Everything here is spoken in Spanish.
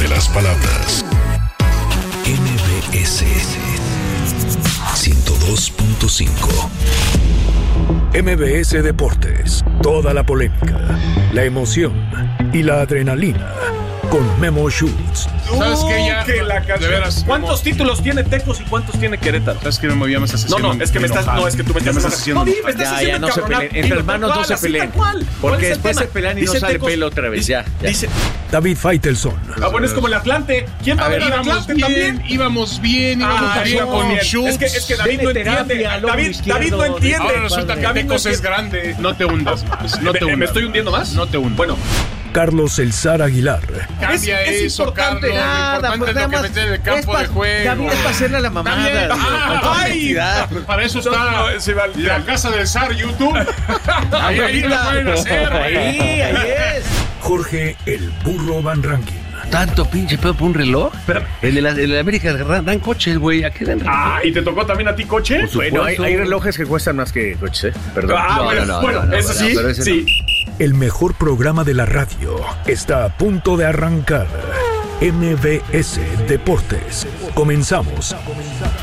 de las palabras. MBS 102.5. MBS Deportes. Toda la polémica, la emoción y la adrenalina con Memo Schutz. ¿Sabes qué? Ya, que la canción. de veras, ¿Cuántos títulos tiene Tecos y cuántos tiene Querétaro? ¿Sabes que me llamas asesino? No, es que me estás. No, es que tú me estás haciendo. No, me estás haciendo. Ya no se peleen. Entre hermanos no se peleen. Porque después se pelean y no sale pelo otra vez. Ya. Dice David Faitelson. bueno, es como el Atlante. ¿Quién va a ver el Atlante también? Íbamos bien con Schutz. Es que David no entiende. David no entiende. Ahora resulta que Tecos es grande. No te hundas más. No te hundas. ¿Me estoy hundiendo más? No te hundas. Bueno. Carlos El Zar Aguilar. Cambia es eso, importante. Carlos. Nada, Lo importante es lo que meter en el campo de juego. David es para hacerle a la mamada. ¡Ay! Para eso está la casa del Zar, YouTube. Ahí lo pueden hacer. Ahí es. Jorge El Burro Van Rankin. Tanto pinche pedo por un reloj. Espérame. El de la América dan coches, güey. ¿A qué dan reloj? ¿Y te tocó también a ti coche? Bueno, hay relojes que cuestan más que coches, Perdón. Bueno, eso sí, pero ese sí. El mejor programa de la radio está a punto de arrancar. MBS Deportes. Comenzamos.